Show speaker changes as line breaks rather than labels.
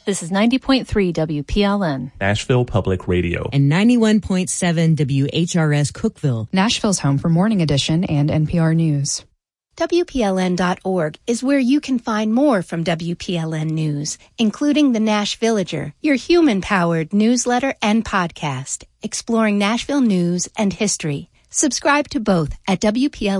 This is 90.3 WPLN,
Nashville Public Radio,
and 91.7 WHRS Cookeville,
Nashville's home for Morning Edition and NPR News.
WPLN.org is where you can find more from WPLN News, including the Nash Villager, your human-powered newsletter and podcast, exploring Nashville news and history. Subscribe to both at WPLN.